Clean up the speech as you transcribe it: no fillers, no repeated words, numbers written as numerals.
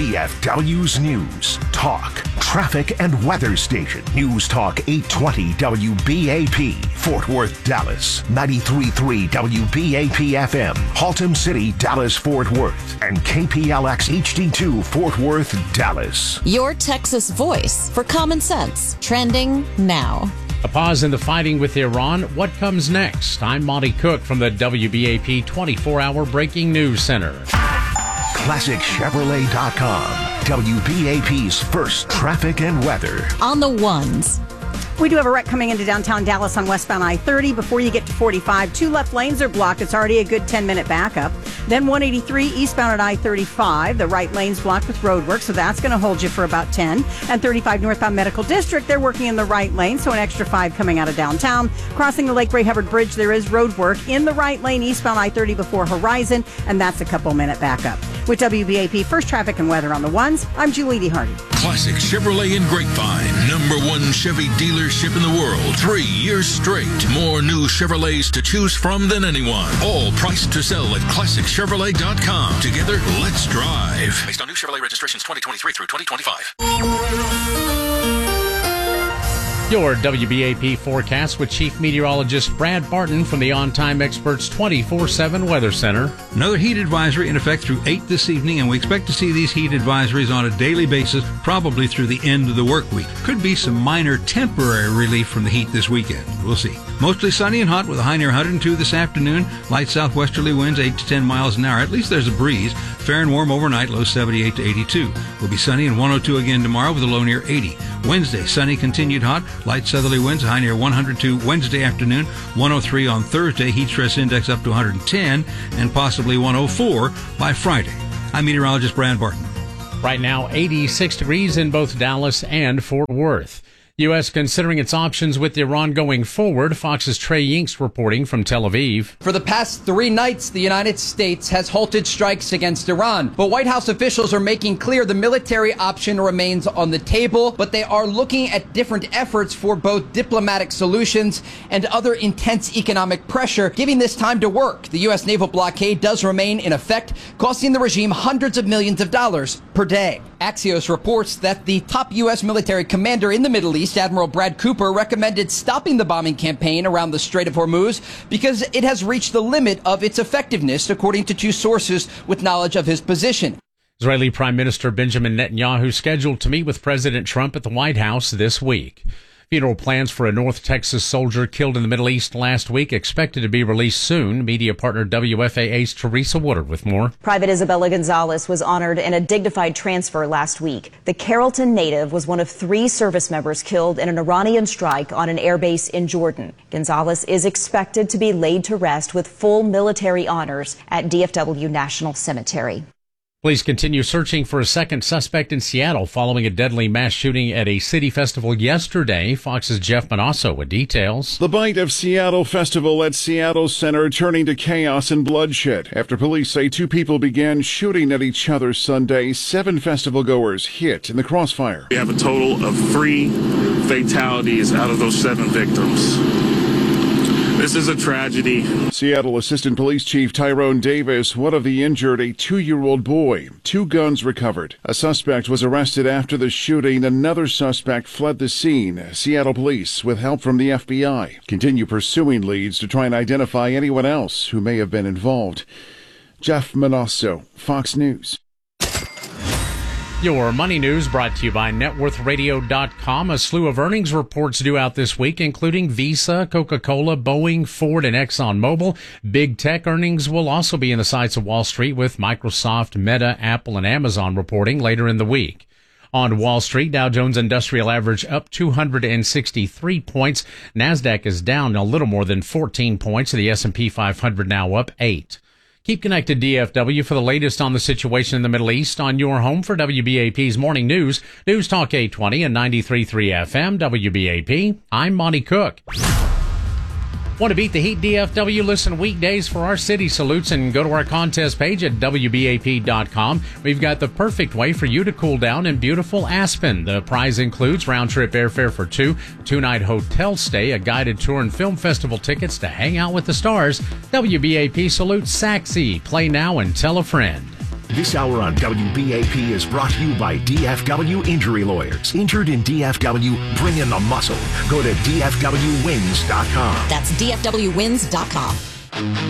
DFW's News, Talk, Traffic and Weather Station. News Talk 820 WBAP, Fort Worth, Dallas. 93.3 WBAP FM, Haltom City, Dallas, Fort Worth. And KPLX HD2, Fort Worth, Dallas. Your Texas voice for common sense. Trending now. A pause in the fighting with Iran. What comes next? I'm Monty Cook from the WBAP 24-hour Breaking News Center. ClassicChevrolet.com. WBAP's first traffic and weather. On the ones. We do have a wreck coming into downtown Dallas on westbound I-30. Before you get to 45, two left lanes are blocked. It's already a good 10-minute backup. Then 183 eastbound at I-35. The right lane's blocked with road work, so that's going to hold you for about 10. And 35 northbound Medical District, they're working in the right lane, so an extra 5 coming out of downtown. Crossing the Lake Ray Hubbard Bridge, there is road work in the right lane eastbound I-30 before Horizon, and that's a couple-minute backup. With WBAP First Traffic and Weather on the ones, I'm Julie D. Hardy. Classic Chevrolet in Grapevine, #1 Chevy dealership in the world, 3 years straight. More new Chevrolets to choose from than anyone. All priced to sell at ClassicChevrolet.com. Together, let's drive. Based on new Chevrolet registrations 2023 through 2025. Your WBAP forecast with Chief Meteorologist Brad Barton from the On Time Experts 24/7 Weather Center. Another heat advisory in effect through 8 this evening, and we expect to see these heat advisories on a daily basis, probably through the end of the work week. Could be some minor temporary relief from the heat this weekend. We'll see. Mostly sunny and hot with a high near 102 this afternoon. Light southwesterly winds 8 to 10 miles an hour. At least there's a breeze. Fair and warm overnight, low 78 to 82. Will be sunny and 102 again tomorrow with a low near 80. Wednesday, sunny, continued hot. Light southerly winds, high near 102 Wednesday afternoon, 103 on Thursday, heat stress index up to 110, and possibly 104 by Friday. I'm meteorologist Brad Barton. Right now, 86 degrees in both Dallas and Fort Worth. U.S. considering its options with Iran going forward. Fox's Trey Yinks reporting from Tel Aviv. For the past 3 nights, the United States has halted strikes against Iran. But White House officials are making clear the military option remains on the table, but they are looking at different efforts for both diplomatic solutions and other intense economic pressure, giving this time to work. The U.S. naval blockade does remain in effect, costing the regime hundreds of millions of dollars per day. Axios reports that the top U.S. military commander in the Middle East, Admiral Brad Cooper, recommended stopping the bombing campaign around the Strait of Hormuz because it has reached the limit of its effectiveness, according to 2 sources with knowledge of his position. Israeli Prime Minister Benjamin Netanyahu scheduled to meet with President Trump at the White House this week. Funeral plans for a North Texas soldier killed in the Middle East last week expected to be released soon. Media partner WFAA's Teresa Woodard with more. Private Isabella Gonzalez was honored in a dignified transfer last week. The Carrollton native was one of 3 service members killed in an Iranian strike on an airbase in Jordan. Gonzalez is expected to be laid to rest with full military honors at DFW National Cemetery. Police continue searching for a second suspect in Seattle following a deadly mass shooting at a city festival yesterday. Fox's Jeff Manasso with details. The Bite of Seattle festival at Seattle Center turning to chaos and bloodshed after police say 2 people began shooting at each other Sunday. 7 festival goers hit in the crossfire. We have a total of 3 fatalities out of those 7 victims. This is a tragedy. Seattle Assistant Police Chief Tyrone Davis, one of the injured, a 2-year-old boy. 2 guns recovered. A suspect was arrested after the shooting. Another suspect fled the scene. Seattle police, with help from the FBI, continue pursuing leads to try and identify anyone else who may have been involved. Jeff Manasso, Fox News. Your money news brought to you by NetWorthRadio.com. A slew of earnings reports due out this week, including Visa, Coca-Cola, Boeing, Ford, and ExxonMobil. Big tech earnings will also be in the sights of Wall Street, with Microsoft, Meta, Apple, and Amazon reporting later in the week. On Wall Street, Dow Jones Industrial Average up 263 points. NASDAQ is down a little more than 14 points. The S&P 500 now up 8. Keep connected, DFW, for the latest on the situation in the Middle East on your home for WBAP's Morning News. News Talk 820 and 93.3 FM, WBAP. I'm Monty Cook. Want to beat the heat, DFW? Listen weekdays for our city salutes and go to our contest page at WBAP.com. We've got the perfect way for you to cool down in beautiful Aspen. The prize includes round-trip airfare for 2, a 2-night hotel stay, a guided tour and film festival tickets to hang out with the stars. WBAP salutes Saxy. Play now and tell a friend. This hour on WBAP is brought to you by DFW Injury Lawyers. Injured in DFW, bring in the muscle. Go to DFWwins.com. That's DFWwins.com.